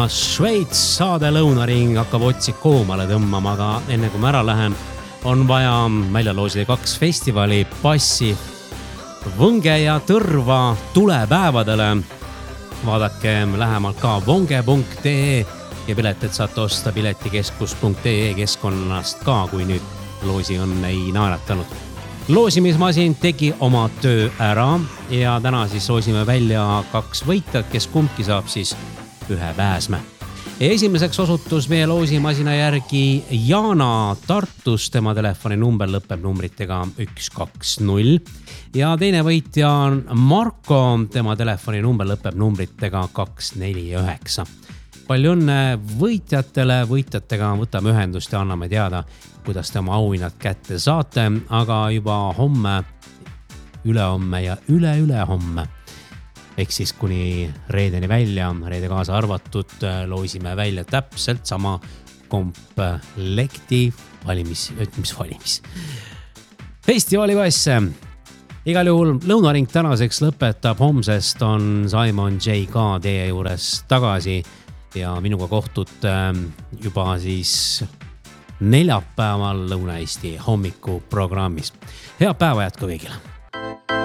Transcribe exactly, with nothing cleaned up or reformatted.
Šveits saade Lõunaring hakkab otsi koomale tõmbama, aga enne kui ma ära lähen, on vaja välja loosida kaks festivali passi Võnge ja Tõrva tulepäevadele. Vaadake lähemalt ka vonge punkt ee ja pileted saate osta piletikeskus punkt ee keskkonnast ka, kui nüüd loosi on ei naeratanud. Loosimismasin tegi oma töö ära ja täna siis loosime välja kaks võitjat, kes kumbki saab siis ühe pääsme. Esimeseks osutus meie loosimasina järgi Jana Tartus, tema telefoni number lõpeb numbritega üks kaks null ja teine võitja on Marko, tema telefoni number lõpeb numbritega kaks neli üheksa. Palju õnne võitjatele, võitjatega võtame ühendust ja anname teada, kuidas te oma auhinnad kätte saate, aga juba homme, ülehomme ja üle-ülehomme. Ehk siis kuni reedeni välja, reede kaasa arvatud, loosime välja täpselt sama komplekti valimis, mis valimis. Festivali passe. Igal juhul Lõunaring tänaseks lõpetab, homsest on Simon J. K. teie juures tagasi ja minuga kohtud juba siis neljapäeval Lõuna-Eesti hommikuprogrammis. Head päeva jätku kõigile!